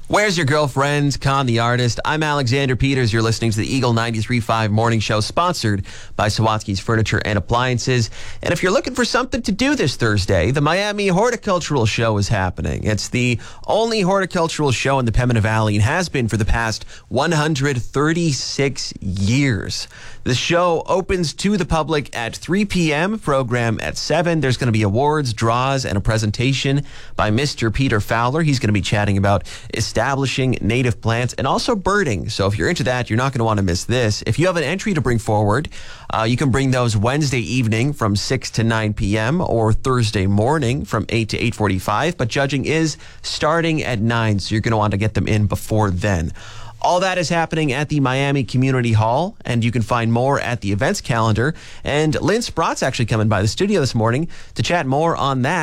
Where's Your Girlfriend? Con the Artist. I'm Alexander Peters. You're listening to the Eagle 93.5 Morning Show, sponsored by Sawatsky's Furniture and Appliances. And if you're looking for something to do this Thursday, the Miami Horticultural Show is happening. It's the only horticultural show in the Pembina Valley and has been for the past 136 years. The show opens to the public at 3 p.m., program at 7. There's going to be awards, draws, and a presentation by Mr. Peter Fowler. He's going to be chatting about establishing native plants and also birding. So if you're into that, you're not going to want to miss this. If you have an entry to bring forward, you can bring those Wednesday evening from 6 to 9 p.m. or Thursday morning from 8 to 8:45. But judging is starting at 9, so you're going to want to get them in before then. All that is happening at the Miami Community Hall, and you can find more at the events calendar. And Lynn Sprott's actually coming by the studio this morning to chat more on that.